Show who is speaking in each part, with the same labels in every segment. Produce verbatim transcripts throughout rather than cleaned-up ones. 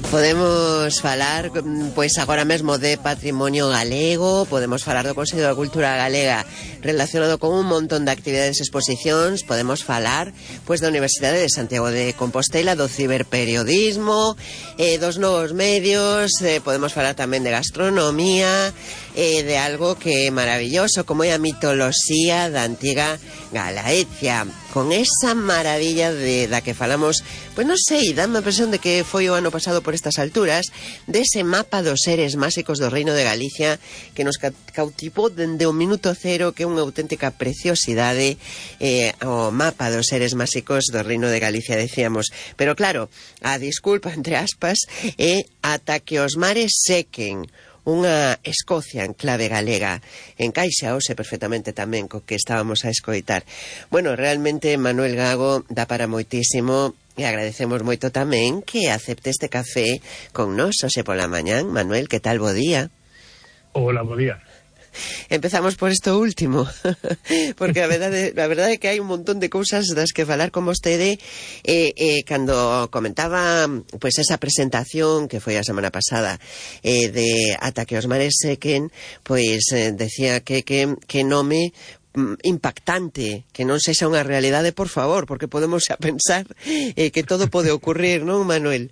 Speaker 1: Podemos falar, pois agora mesmo de patrimonio galego, podemos falar do Consello da Cultura Galega relacionado con un montón de actividades e exposicións, podemos falar pois da Universidade de Santiago de Compostela, do ciberperiodismo, eh, dos novos medios, eh, podemos falar tamén de gastronomía, eh, de algo que é maravilloso, como é a mitoloxía da antiga Galaecia, con esa maravilla de, da que falamos, pois non sei, dá a impresión de que foi o ano pasado por estas alturas, dese mapa dos seres máxicos do Reino de Galicia que nos cautivou dende o minuto cero, que é unha auténtica preciosidade, eh, o mapa dos seres máxicos do Reino de Galicia, decíamos. Pero claro, a disculpa entre aspas é ata que os mares sequen, unha Escocia en clave galega. Encaixa hoxe perfectamente tamén co que estábamos a escoitar. Bueno, realmente Manuel Gago dá para moitísimo e agradecemos moito tamén que acepte este café con nós hoxe pola mañán. Manuel, que tal, bo día?
Speaker 2: Hola, bo día.
Speaker 1: Empezamos por isto último, porque a verdade, a verdade é que hai un montón de cousas das que falar con vostede. eh, eh, cando comentaba pois esa presentación que foi a semana pasada, eh, de Ata que os mares sequen, pois eh, decía que, que, que nome impactante, que non sexa unha realidade, por favor, porque podemos a pensar eh, que todo pode ocurrir, non, Manuel?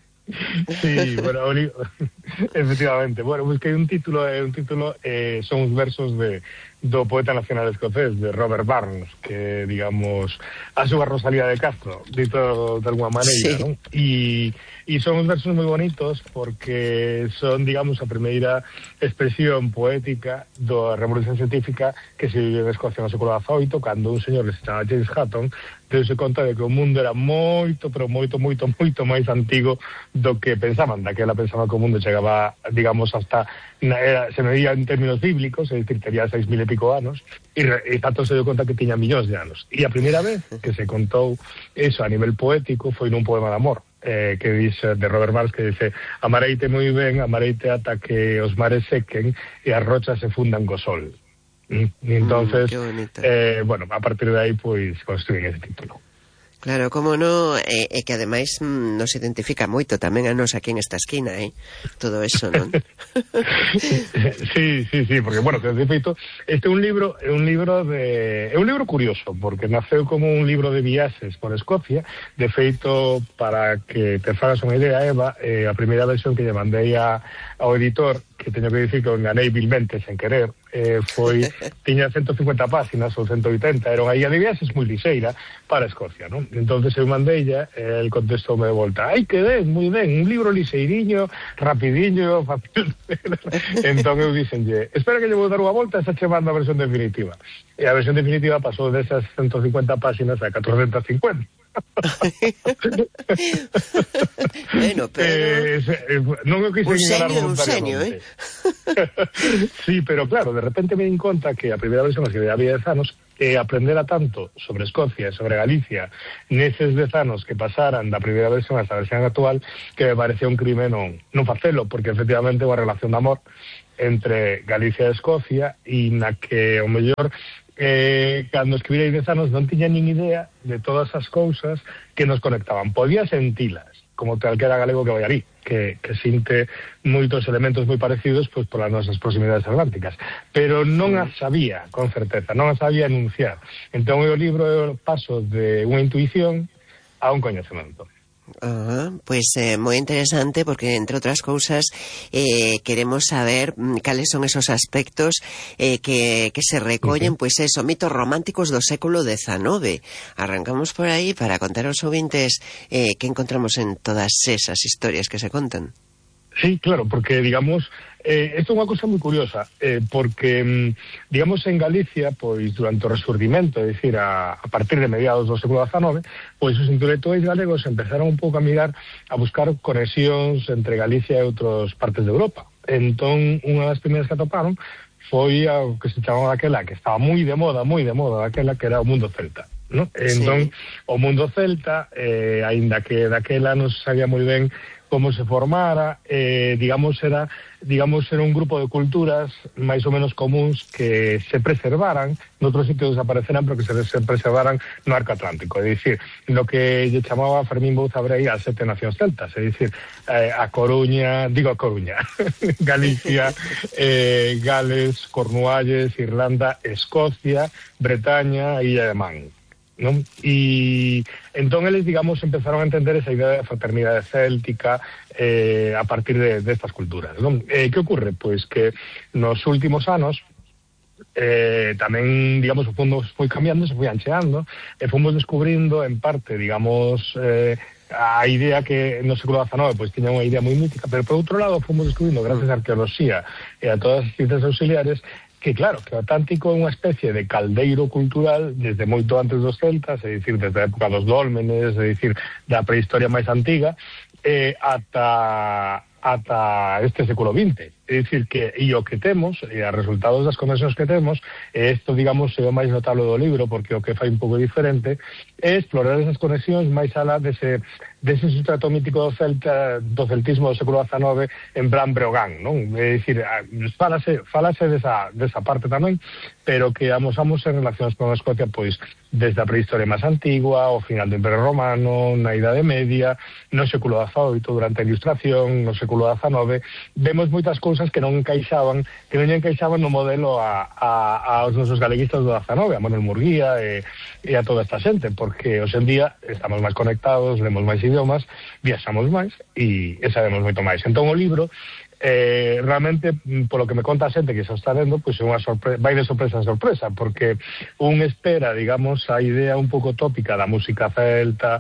Speaker 2: Sí, bueno, efectivamente. Bueno, busquei un título, un título eh, son os versos de do poeta nacional escocés, de Robert Burns, que, digamos, a súa Rosalía de Castro, dito de alguma maneira, sí. Non? E, e son uns versos moi bonitos porque son, digamos, a primeira expresión poética da revolución científica que se vive en Escocia no século dezaoito, cando un señor que se chama James Hutton deuse conta de que o mundo era moito, pero moito, moito, moito máis antigo do que pensaban. Daquela pensaban que o mundo chegaba, digamos, hasta era, se medía en términos bíblicos, é dicir, tería seis mil e pico anos, e, e tanto se deu conta que tiña millóns de anos. E a primeira vez que se contou eso a nivel poético foi nun poema de amor, eh, que dice, de Robert Burns, que dice: amareite moi ben, amareite ata que os mares sequen e as rochas se fundan co sol. E entonces, mm, eh, bueno, a partir de aí, pois, construín ese título.
Speaker 1: Claro, como no, e eh, eh, que ademais mm, nos identifica moito tamén a nos aquí en esta esquina, eh? Todo eso, non?
Speaker 2: Sí, sí, sí, porque, bueno, que de feito, este é un libro, é un libro de... é un libro curioso, porque naceu como un libro de viaxes por Escocia. De feito, para que te fagas unha idea, Eva, eh, a primeira versión que lle mandei a, ao editor, que teño que dicir que o enganei vilmente sen querer, eh, foi, tiña ciento cincuenta páginas ou ciento oitenta, era unha guía de viaxes moi lixeira para Escocia, non? Entonces eu mandei-lla, eh, el contestou-me de volta: ai, que ben, moi ben, un libro lixeiriño, rapidiño, fácil. Entón eu dixenlle: espera que lle vou dar unha volta e xa che mando a versión definitiva. E a versión definitiva pasou desas ciento cincuenta páginas a catrocentas cincuenta.
Speaker 1: Bueno, pero
Speaker 2: eh, eh, non o quise
Speaker 1: un
Speaker 2: enganar
Speaker 1: senio, un senio, eh?
Speaker 2: Sí, pero claro, de repente me di conta que a primeira versión que había dez anos, e aprendera tanto sobre Escocia e sobre Galicia neses dez anos que pasaran da primeira versión hasta a versión actual, que me parecía un crime non, non facelo, porque efectivamente é unha relación de amor entre Galicia e Escocia, e na que o mellor eh, cando escribirei dez anos non tiña nin idea de todas as cousas que nos conectaban. Podía sentilas, como calquera galego que vai ali, que, que sinte moitos elementos moi parecidos pois polas nosas proximidades atlánticas, pero non as sabía con certeza, non as sabía enunciar. Entón o libro é o paso de unha intuición a un coñecemento.
Speaker 1: Ah, pois é eh, moi interesante, porque entre outras cousas eh, queremos saber mm, cales son esos aspectos eh, que, que se recollen, uh-huh. pois eso, mitos románticos do século dezenove. Arrancamos por aí para contar aos ouvintes eh, que encontramos en todas esas historias que se contan.
Speaker 2: Sí, claro, porque, digamos, eh, isto é unha cousa moi curiosa, eh, porque, digamos, en Galicia, pois, durante o Resurdimento, é dicir, a, a partir de mediados do século dezenove, pois os intelectuais galegos empezaron un pouco a mirar, a buscar conexións entre Galicia e outras partes de Europa. Entón, unha das primeiras que atoparon foi o que se chamaba aquela, que estaba moi de moda, moi de moda, aquela que era o mundo celta. ¿no? Entón, sí. O mundo celta, eh, aínda que daquela non se sabía moi ben como se formara, eh, digamos, era digamos era un grupo de culturas máis ou menos comuns que se preservaran, noutros sitios desapareceran, pero que se, se preservaran no arco atlántico, é dicir, no que lle chamaba Fermín Bouza Brei as sete nacións celtas, é dicir, eh, a Coruña, digo a Coruña, Galicia, eh, Gales, Cornualles, Irlanda, Escocia, Bretaña e Illa de Man. ¿No? Y entón eles, digamos, empezaron a entender esa idea de fraternidade céltica eh, a partir de, de estas culturas, ¿no? Eh, que ocurre? Pois que nos últimos anos eh, tamén, digamos, o fondo foi cambiando, se foi ancheando, e fomos descubrindo, en parte, digamos, eh, a idea que no século diecinueve pois tiña unha idea moi mítica, pero por outro lado fomos descubrindo, gracias á arqueoloxía e a todas as ciencias auxiliares, que claro, que o Atlántico é unha especie de caldeiro cultural desde moito antes dos celtas, é dicir, desde a época dos dólmenes, é dicir, da prehistoria máis antiga, eh, ata, ata este século vinte. É dicir, que e o que temos, e a resultados das conexións que temos, e isto, digamos, é o máis notable do libro, porque o que fai un pouco diferente, é explorar esas conexións máis alá dese, dese sustrato mítico do celta, do celtismo do século diecinueve, en plan Breogán, non? É dicir, falase, falase desa, desa parte tamén, pero que amosamos en relacións con a Escocia, pois, desde a prehistoria máis antigua, ao final do Imperio Romano, na Idade Media, no século dezaoito, durante a Ilustración, no século diecinueve, vemos moitas cousas que non encaixaban, que non encaixaban no modelo a, a, aos nosos galeguistas do diecinueve, a Manuel Murguía e, e a toda esta xente, porque hoxe en día estamos máis conectados, lemos máis idiomas, viaxamos máis e, e sabemos moito máis. Entón o libro eh, realmente, polo que me conta a xente que xa está lendo, pois é unha sorpresa, vai de sorpresa a sorpresa, porque un espera, digamos, a idea un pouco tópica da música celta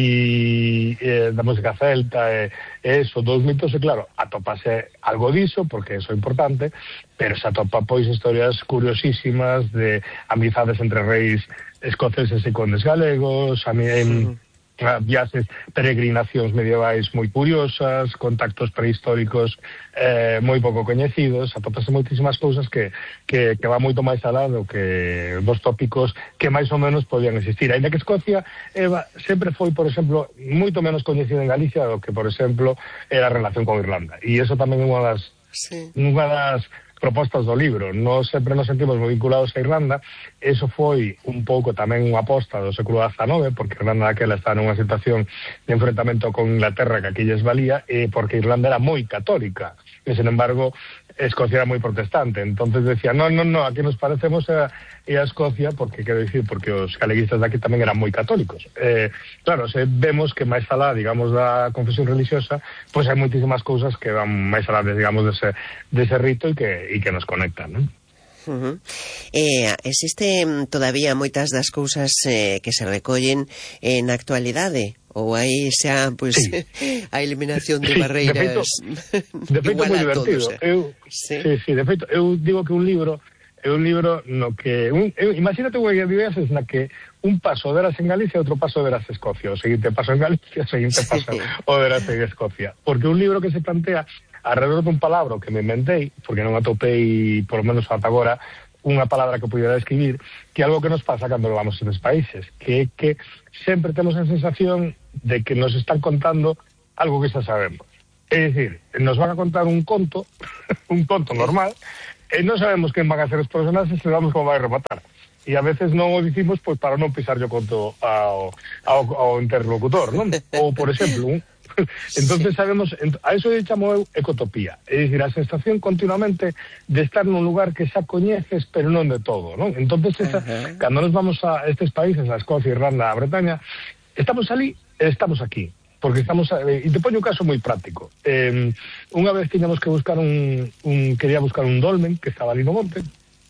Speaker 2: e eh, da música celta e eh, eso, dos mitos, e claro, atopase algo diso, porque eso é importante, pero se atopa pois historias curiosísimas de amizades entre reis escoceses e condes galegos, a mí en viaxes, peregrinacións medievais moi curiosas, contactos prehistóricos eh, moi pouco coñecidos, atopase moitísimas cousas que, que, que va moito máis alá do que dos tópicos que máis ou menos podían existir. Ainda que Escocia Eva, sempre foi, por exemplo, moito menos coñecida en Galicia do que, por exemplo, era a relación con Irlanda. E iso tamén é unha das, sí. unha das propostas do libro. Nós sempre nos sentimos moi vinculados a Irlanda. Eso foi un pouco tamén unha aposta do século diecinueve, porque Irlanda daquela estaba nunha situación de enfrentamento con Inglaterra que aquí lles valía, e porque Irlanda era moi católica, e, sin embargo, Escocia era moi protestante. Entonces decía, no, no, no, aquí nos parecemos a, a Escocia, porque, quero dicir, porque os galeguistas daqui tamén eran moi católicos. Eh, claro, se vemos que máis alá, digamos, da confesión religiosa, pois hai moitísimas cousas que van máis alá, de, digamos, dese, dese rito e que, e que nos conectan, non?
Speaker 1: Uh-huh. Eh, existen todavía moitas das cousas eh, que se recollen en actualidade? Ou aí xa, pois, sí. a eliminación de barreiras de feito,
Speaker 2: de feito moi divertido. Todos, eh? eu, sí? Sí, sí, de feito, eu digo que un libro é un libro no que un, eu, imagínate unha idea na que un paso verás en Galicia e outro paso verás en Escocia, o seguinte paso en Galicia, o seguinte sí. paso o verás en Escocia, porque un libro que se plantea alrededor dun palabra que me inventei, porque non atopei, por lo menos ata agora, unha palabra que pudiera escribir, que é algo que nos pasa cando vamos a estes países, que é que sempre temos a sensación de que nos están contando algo que xa sabemos. É dicir, nos van a contar un conto, un conto normal, e non sabemos quen van a ser os personaxes, e sabemos como vai rematar. E a veces non o dicimos pois para non pisar o conto ao, ao, ao interlocutor, non? Ou, por exemplo, un entonces sabemos, a eso lle chamo eu ecotopía, é dicir, a sensación continuamente de estar nun lugar que xa coñeces, pero non de todo, non? Entonces, esa, uh-huh. cando nos vamos a estes países, a Escocia, Irlanda, a Bretaña, estamos ali e estamos aquí, porque estamos, e te poño un caso moi práctico. Eh, unha vez tiñamos que buscar un, un quería buscar un dolmen que estaba ali no monte,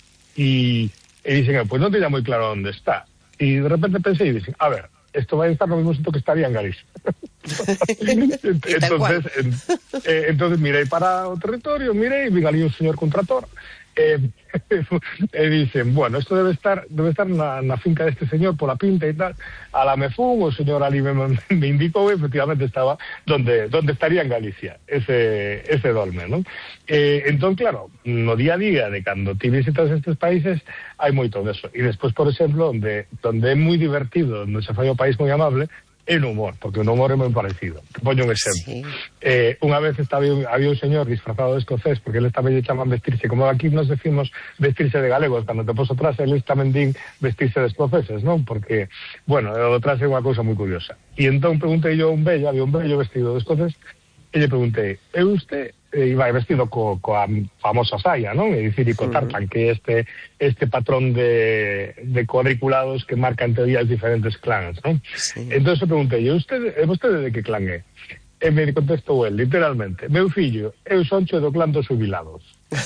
Speaker 2: e, e dixen, pois non teña moi claro onde está, e de repente pensei e dixen, a ver, isto vai estar no mesmo sitio que estaría en Galicia. entonces, en, eh, entonces mirei para o territorio, mirei, vi ali un señor con trator, e eh, eh, dicen, bueno, isto debe estar debe estar na, na finca deste señor pola pinta e tal. A la me fun, o señor ali me, me indicou, efectivamente estaba donde donde estaría en Galicia ese ese dolmen, non? Eh, entón, claro, no día a día de cando ti visitas estes países hai moito deso. E despois, por exemplo, onde donde é moi divertido, onde se fai o país moi amable, é no humor, porque o humor é moi parecido. Te poño un exemplo. Sí. Eh, unha vez estaba, había un señor disfrazado de escocés, porque eles tamén lle chaman vestirse, como aquí nos decimos vestirse de galegos, cando te poso atrás, eles tamén din vestirse de escoceses, non? Porque, bueno, o traxe é unha cousa moi curiosa. E entón preguntei yo a un vello, había un vello vestido de escocés, e lle preguntei, é usted, e vai vestido co, coa famosa saia, non? É dicir, e co tartan, que é este, este patrón de, de cuadriculados que marca en teoría os diferentes clans, non? Sí. Entón se preguntei, e usted, é vostede de que clan é? E me contestou el, literalmente, meu fillo, eu soncho do clan dos jubilados.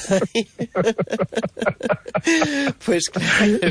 Speaker 1: Pois pues claro.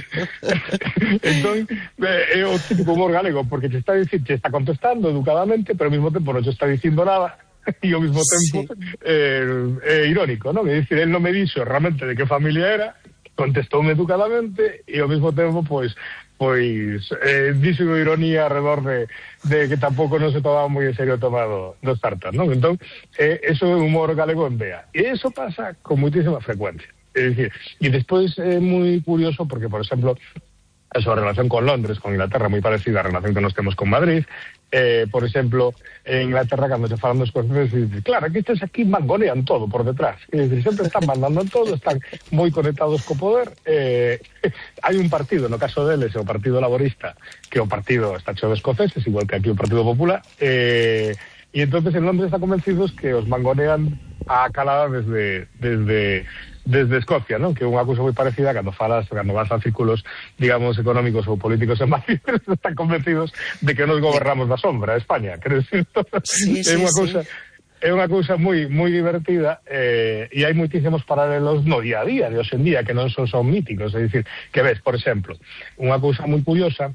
Speaker 2: Entón, é o típico humor galego, porque te está dicindo, te está contestando educadamente, pero ao mesmo tempo non te está dicindo nada, e ao mesmo tempo sí. eh, é irónico, non? É dicir, el non me dixo realmente de que familia era, contestoume educadamente, e ao mesmo tempo, pois, pois eh, dixo ironía alrededor de, de que tampouco non se tomaba moi en serio tomado dos tartas, non? Entón, eh, eso é humor galego en Bea. E eso pasa con moitísima frecuencia. É dicir, e despois é moi curioso porque, por exemplo, a súa relación con Londres, con Inglaterra, moi parecida á relación que nos temos con Madrid. Eh, por exemplo, en Inglaterra, cando se falan dos cosas, dice, claro, que estes aquí mangonean todo por detrás. É dicir, sempre están mandando todo, están moi conectados co poder. Eh, hai un partido, no caso deles, o Partido Laborista, que o partido está cheo de escoceses, igual que aquí o Partido Popular, eh, e entonces en Londres está convencidos que os mangonean a calada desde... desde desde Escocia, non? Que é unha cousa moi parecida cando falas, cando vas a círculos, digamos, económicos ou políticos en Madrid, están convencidos de que nos gobernamos da sombra, España, crees?
Speaker 1: Sí, sí,
Speaker 2: é unha
Speaker 1: sí.
Speaker 2: cousa é unha cousa moi moi divertida, eh, e hai moitísimos paralelos no día a día de hoxe en día que non son, son míticos, é dicir, que ves, por exemplo, unha cousa moi curiosa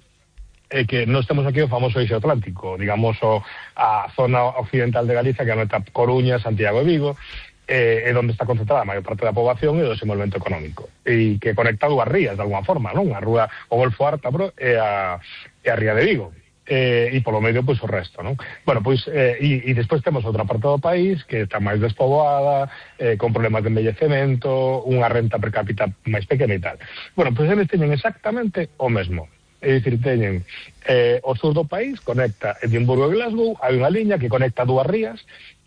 Speaker 2: é que nós temos aquí o famoso eixo atlántico, digamos, o, a zona occidental de Galicia, que é a Coruña, Santiago e Vigo, é eh, onde está concentrada a maior parte da poboación e do desenvolvemento económico, e que conecta dúas rías, de alguma forma, non? A rúa, o Golfo Ártabro e a, e a Ría de Vigo, eh, e polo medio, pois, o resto, non? Bueno, pois, eh, e, e despois temos outra parte do país que está máis despoboada, eh, con problemas de envellecemento, unha renta per cápita máis pequena e tal. Bueno, pois eles teñen exactamente o mesmo. É dicir, teñen eh, o sur do país, conecta Edimburgo e Glasgow, hai unha liña que conecta dúas rías.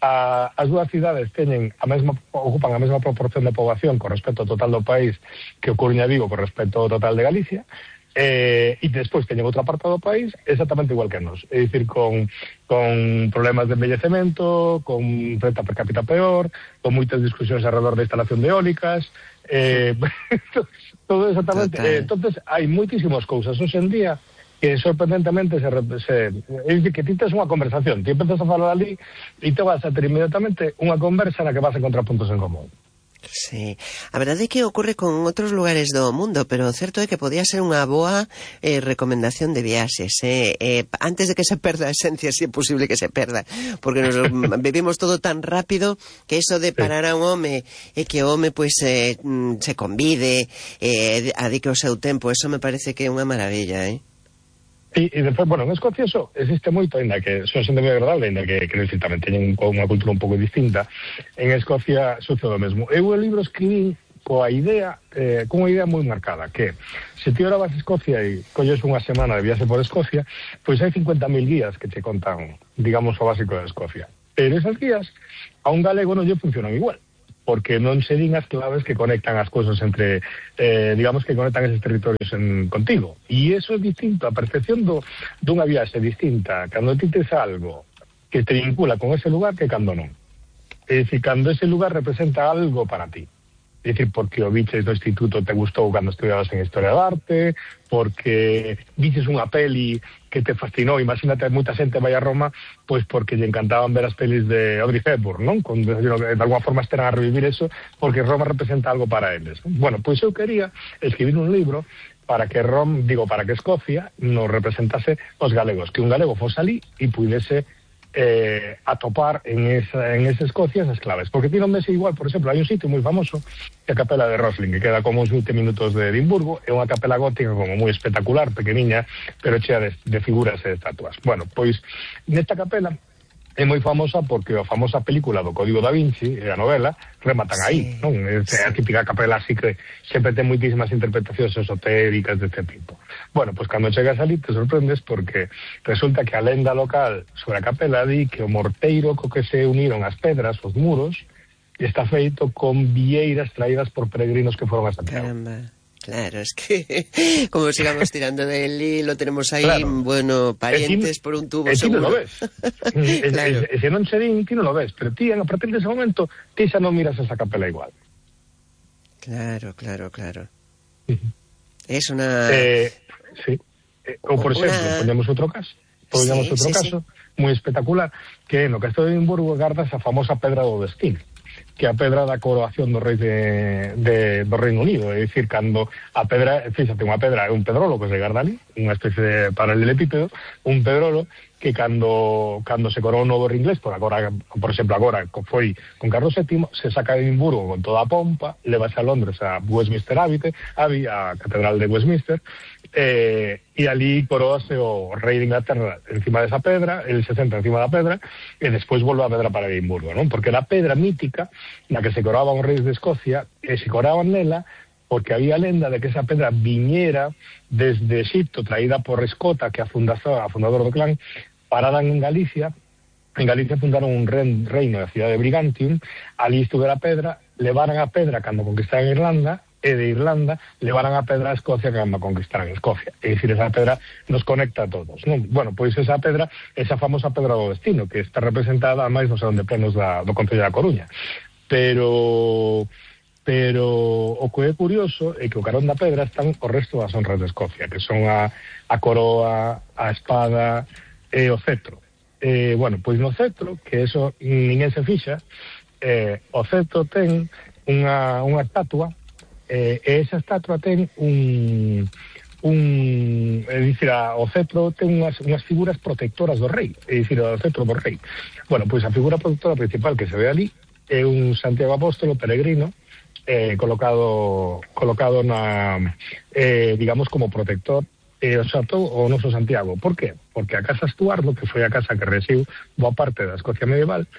Speaker 2: A, as dúas cidades teñen a mesma, ocupan a mesma proporción de poboación con respecto ao total do país que o Coruña e Vigo con respecto ao total de Galicia, eh, e despois teñen outra parte do país exactamente igual que nós, é dicir, con, con problemas de envellecemento, con renta per cápita peor, con moitas discusións alrededor da instalación de eólicas, eh, todo exactamente. Eh, entonces hai moitísimas cousas hoxe en día que sorprendentemente se, se é dicir, que ti tes unha conversación, ti empezas a falar ali e te vas a ter inmediatamente unha conversa na que vas a encontrar puntos en común.
Speaker 1: Sí, a verdade é que ocorre con outros lugares do mundo, pero o certo é que podía ser unha boa eh, recomendación de viaxes, eh? Eh, antes de que se perda a esencia, se si é posible que se perda, porque nos vivimos todo tan rápido que eso de parar a un home e que o home pois eh, se convide, eh, adique o seu tempo, eso me parece que é unha maravilla, eh?
Speaker 2: E, e despois, bueno, en Escocia eso existe moito, ainda que son xente moi agradable, ainda que, que decir, tamén teñen unha cultura un pouco distinta. En Escocia sucede o mesmo. Eu o libro escribí coa idea, eh, con unha idea moi marcada, que se ti ahora vas a Escocia e colles unha semana de viaxe por Escocia, pois hai cincuenta mil guías que te contan, digamos, o básico de Escocia. Pero esas guías a un galego non lle funcionan igual, porque non se din as claves que conectan as cousas entre, eh, digamos, que conectan esos territorios en, contigo. E iso é distinto, a percepción do, dunha viaxe distinta, cando ti tes algo que te vincula con ese lugar que cando non. É dicir, cando ese lugar representa algo para ti. É dicir, porque o biches do instituto te gustou cando estudiabas en Historia de Arte, porque viches unha peli que te fascinou, imagínate, moita xente vai a Roma, pois porque lle encantaban ver as pelis de Audrey Hepburn, non? Con, de, de alguma forma esteran a revivir eso, porque Roma representa algo para eles. Bueno, pois eu quería escribir un libro para que Rom, digo, para que Escocia nos representase os galegos, que un galego fose ali e puidese eh, atopar en esa, en esa Escocia esas claves. Porque ti non ves igual, por exemplo, hai un sitio moi famoso, que é a capela de Rosling, que queda como uns veinte minutos de Edimburgo, é unha capela gótica como moi espectacular, pequeniña, pero chea de, de figuras e de estatuas. Bueno, pois, nesta capela é moi famosa porque a famosa película do Código da Vinci, e a novela, rematan aí, sí, non? É sí. A típica capela así que sempre ten moitísimas interpretacións esotéricas deste tipo. Bueno, pois cando chegas ali te sorprendes porque resulta que a lenda local sobre a capela di que o morteiro co que se uniron as pedras, os muros, está feito con vieiras traídas por peregrinos que foron a Santiago.
Speaker 1: Caramba. Claro, es que como sigamos tirando del hilo, tenemos ahí, claro, bueno, parientes ti, por un tubo, seguro.
Speaker 2: Ti non lo ves. Claro. E se non se din, ti non lo ves, pero ti, a partir de ese momento, ti xa non miras esa capela igual.
Speaker 1: Claro, claro, claro. Uh-huh. Es una...
Speaker 2: Eh, sí. Eh, ou, por exemplo, una... poñamos outro caso, poñamos sí, outro sí, caso, sí, moi espectacular, que no Castelo de Edimburgo gardas a famosa Pedra do Destino, que a pedra da coroación do rei de, de, do Reino Unido, é dicir, cando a pedra, fíxate, unha pedra é un pedrolo que se garda ali, unha especie de paralelepípedo, un pedrolo que cando cando se coroou o novo rei inglés, por agora, por exemplo, agora foi con Carlos séptimo, se saca de Edimburgo con toda a pompa, levase a Londres a Westminster Abbey, Abbey a Catedral de Westminster, eh, e ali coroase o rei de Inglaterra encima desa pedra, el se senta encima da pedra, e despois volve a pedra para Edimburgo, non? Porque era a pedra mítica na que se coroaban os reis de Escocia, e se coroaban nela porque había lenda de que esa pedra viñera desde Egipto, traída por Escota, que é a fundador, a fundador do clan, parada en Galicia. En Galicia fundaron un reino da cidade de Brigantium, ali estuvera a pedra, levaran a pedra cando conquistaran Irlanda, e de Irlanda levaran a pedra a Escocia cando conquistaran Escocia. É dicir, esa pedra nos conecta a todos, non? Bueno, pois esa pedra, esa famosa Pedra do Destino, que está representada a máis no salón de plenos da, do Concello da Coruña. Pero... pero o que é curioso é que o carón da pedra están o resto das honras de Escocia, que son a, a coroa, a espada e o cetro. E, bueno, pois no cetro, que eso ninguén se fixa, eh, o cetro ten unha, unha estatua, eh, e esa estatua ten un... un é dicir, a, o cetro ten unhas, unhas figuras protectoras do rei, é dicir, o cetro do rei. Bueno, pois a figura protectora principal que se ve ali é un Santiago Apóstolo peregrino, Eh, colocado colocado na eh, digamos como protector e eh, o xato o noso Santiago. Por qué? Porque a casa Estuardo, que foi a casa que resiu boa parte da Escocia medieval,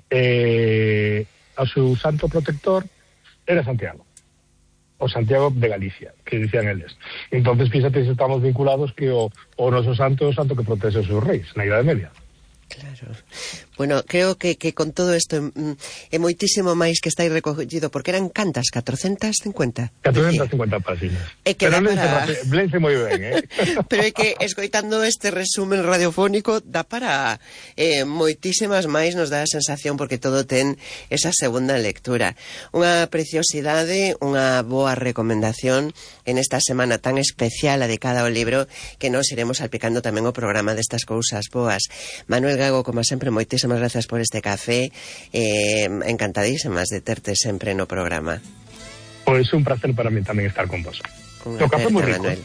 Speaker 2: eh, o seu santo protector era Santiago, o Santiago de Galicia, que dicían eles. Entonces, fíxate se estamos vinculados que o, o noso santo é o santo que protege os seus reis na Idade Media.
Speaker 1: Claro. Bueno, creo que, que con todo isto é moitísimo máis que está aí recollido, porque eran cantas, catrocentas cincuenta?
Speaker 2: catrocentas cincuenta páxinas.
Speaker 1: É que
Speaker 2: pero
Speaker 1: dá para...
Speaker 2: Blense moi ben, eh?
Speaker 1: Pero é que, escoitando este resumen radiofónico, dá para eh, moitísimas máis, nos dá a sensación, porque todo ten esa segunda lectura. Unha preciosidade, unha boa recomendación en esta semana tan especial dedicada ao libro, que nos iremos salpicando tamén o programa destas cousas boas. Manuel Gago, como sempre, moitísimas gracias por este café, eh, encantadísimas de terte sempre no programa.
Speaker 2: Pois un placer para mí tamén estar con vos. O café moi rico.
Speaker 1: Manuel.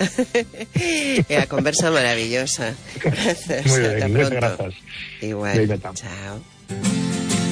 Speaker 1: E a conversa maravillosa. Gracias.
Speaker 2: Moi ben,
Speaker 1: Hasta pronto.
Speaker 2: Gracias.
Speaker 1: Igual. Chao.